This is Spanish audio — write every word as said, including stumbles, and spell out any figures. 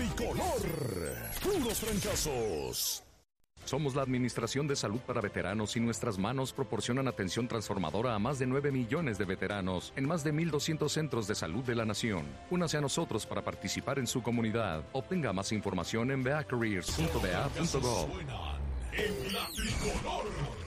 tricolor. Puros fracasos. Somos la Administración de Salud para Veteranos y nuestras manos proporcionan atención transformadora a más de nueve millones de veteranos en más de mil doscientos centros de salud de la nación. Únase a nosotros para participar en su comunidad. Obtenga más información en v a careers punto v a punto gov. En la tricolor.